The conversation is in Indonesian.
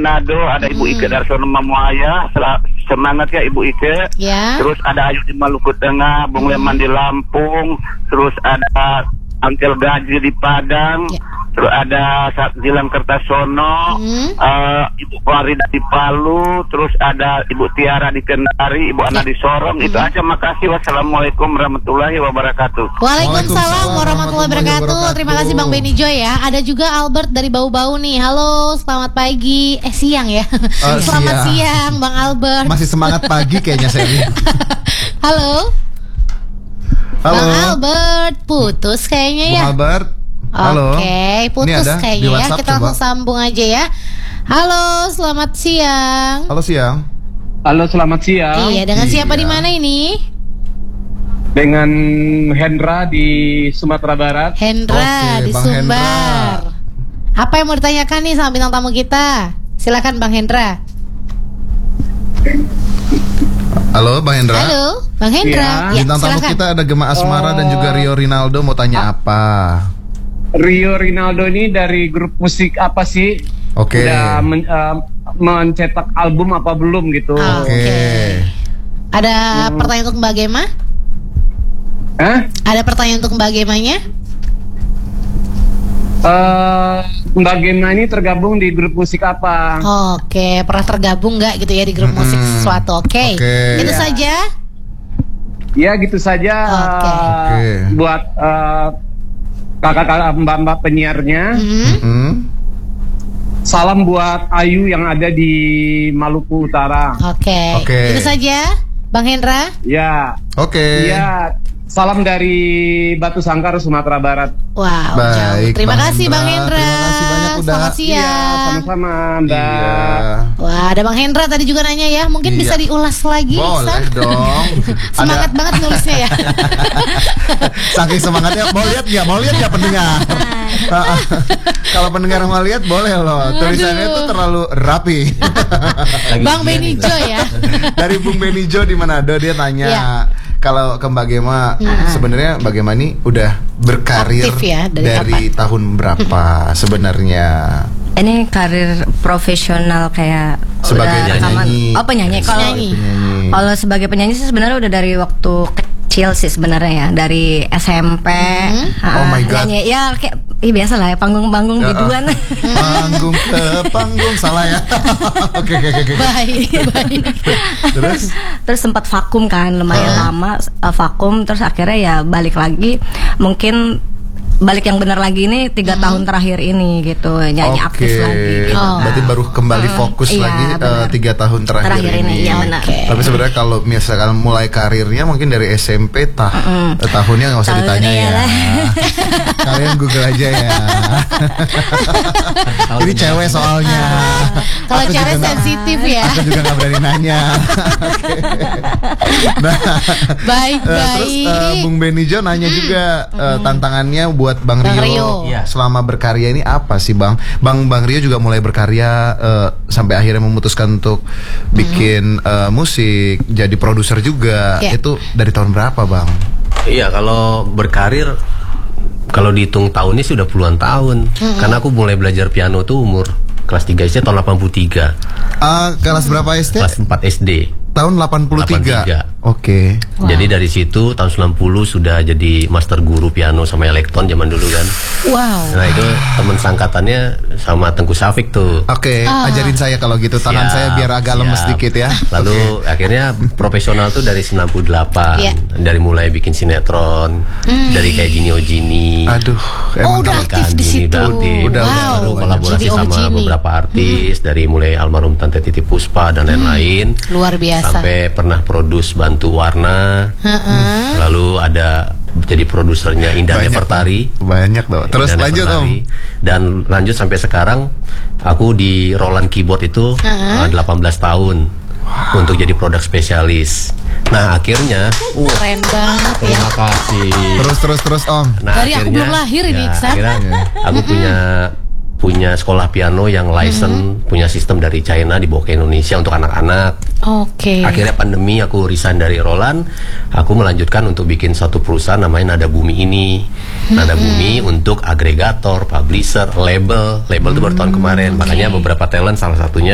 Manado, ada Ibu Ike Darsono Mamuaya. Semangat ya Ibu Ike. Ya. Terus ada Ayu di Maluku Tengah, Bung Leman di Lampung, terus ada Angkel Gaji di Padang. Ya. Terus ada Gilang Kertasono, Ibu Farida di Palu, terus ada Ibu Tiara di Kendari, Ibu Ana di Sorong. Itu aja, makasih. Wassalamualaikum warahmatullahi wabarakatuh. Waalaikumsalam warahmatullahi wabarakatuh. Terima kasih Bang Benny Joy ya. Ada juga Albert dari Bau-Bau nih. Halo, selamat pagi. Siang ya. Selamat siang Bang Albert. Masih semangat pagi kayaknya saya. Halo. Bang Albert, putus kayaknya ya. Bang Albert. Halo. Oke, putus kayaknya ya. Kita langsung sambung aja ya. Halo, selamat siang. Halo siang. Halo, selamat siang. Iya, dengan siapa di mana ini? Dengan Hendra di Sumatera Barat. Hendra di Bang Sumbar. Apa yang mau ditanyakan nih sama bintang tamu kita? Silakan Bang Hendra. Halo Bang Hendra. Halo, Bang Hendra. Bintang tamu kita ada Gemma Asmara dan juga Rio Rinaldo, mau tanya apa? Rio Rinaldo ini dari grup musik apa sih? Oke. Udah mencetak album apa belum gitu? Oke. Ada pertanyaan untuk Mbak Gemma? Ada pertanyaan untuk Mbak Gemanya? Mbak Gemma ini tergabung di grup musik apa? Oke, pernah tergabung nggak gitu ya di grup musik sesuatu? Oke. Itu saja? Ya gitu saja. Buat kakak-kakak mbak-mbak penyiarnya. Salam buat Ayu yang ada di Maluku Utara. Oke. Itu saja, Bang Hendra? Ya. Oke. Ya. Salam dari Batu Sangkar, Sumatera Barat. Wow. Baik. Terima kasih Bang Hendra. Terima kasih banyak udah. Selamat siang. Iya, sama-sama Mbak. Iya. Wah, ada Bang Hendra tadi juga nanya ya. Mungkin bisa diulas lagi. Boleh dong. Semangat banget nulisnya ya. Saking semangatnya, mau lihat ya pendengar. Kalau pendengar mau lihat boleh loh. Tulisannya itu terlalu rapi. Bang Benny Joy ya. Dari Bung Benny Joy di Manado, dia tanya. Kalau ke Mbak Gemma, sebenarnya Mbak Gemma ini udah berkarir ya, dari tahun berapa sebenarnya? Ini karir profesional kayak sebagai penyanyi. Oh, penyanyi. Kalau sebagai penyanyi sih sebenarnya udah dari waktu kecil sih sebenarnya ya, dari SMP. Oh my god. Nyanyi ya kayak biasa lah ya, panggung-panggung biduan. Panggung ke panggung, salah ya. Oke. Baik. Terus sempat vakum kan, lumayan lama vakum, terus akhirnya ya balik lagi. Mungkin balik yang benar lagi ini 3 tahun terakhir ini gitu, nyanyi aktif lagi gitu. Berarti baru kembali fokus lagi 3 tahun terakhir ini. Iya benar. Tapi sebenarnya kalau misalkan mulai karirnya mungkin dari SMP tahunnya nggak usah ditanya ya. Kalian Google aja ya. Ini cewek soalnya. Kalau cewek sensitif ya. Aku juga nggak berani nanya. Baik. Terus Bung Benny Jo nanya juga tantangannya buat Bang Rio. Selama berkarya ini apa sih Bang? Bang Rio juga mulai berkarya sampai akhirnya memutuskan untuk bikin musik, jadi produser juga. Itu dari tahun berapa Bang? Iya, kalau berkarir, kalau dihitung tahunnya sih udah puluhan tahun. Karena aku mulai belajar piano tuh umur kelas 3 SD tahun 83. Kelas berapa SD? Kelas 4 SD. Tahun 83. Oke. Jadi dari situ tahun 90 sudah jadi master guru piano sama elektron zaman dulu kan. Wow. Nah itu teman sangkatannya sama Tengku Safik tuh. Oke, ajarin saya kalau gitu. Tangan saya biar agak lemes dikit ya. Lalu akhirnya profesional tuh dari 98. Dari mulai bikin sinetron, dari kayak Gini. Aduh, emang udah aktif di situ. Baru kolaborasi sama beberapa artis, dari mulai almarhum Tante Titi Puspa dan lain-lain. Luar biasa. Sampai pernah produce Bantu Warna. Lalu ada jadi produsernya Indah Nefertari. Banyak dong. Terus lanjut Om. Dan lanjut sampai sekarang aku di Roland Keyboard itu 18 tahun untuk jadi produk spesialis. Nah akhirnya keren banget ya. Terima kasih. Terus Om. Nah, dari aku belum lahir ini akhirnya aku punya sekolah piano yang license, punya sistem dari China dibawa ke Indonesia untuk anak-anak. Oke. Akhirnya pandemi aku resign dari Roland, aku melanjutkan untuk bikin satu perusahaan namanya Nada Bumi ini. Nada Bumi untuk agregator, publisher, label itu baru tahun kemarin. Makanya beberapa talent salah satunya